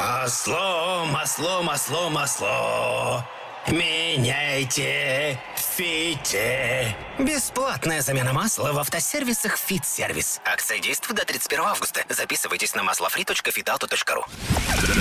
Масло, масло, масло, масло. Меняйте, фите. Бесплатная замена масла в автосервисах «Фит-сервис». Акция действует до 31 августа. Записывайтесь на maslofree.fitauto.ru.